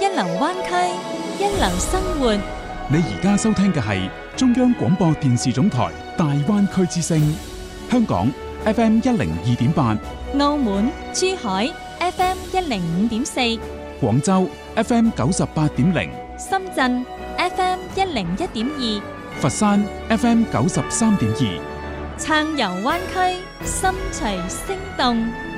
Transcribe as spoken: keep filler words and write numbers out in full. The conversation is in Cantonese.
一流灣區，一流生活。 你而家收聽嘅係中央廣播電視總台大灣區之聲，香港 F M 一零二點八， 澳門、珠海 F M 一零五點四， 廣州 F M 九十八點零， 深圳 F M 一零一點二， 佛山 F M 九十三點二。 撐遊灣區，心隨聲動。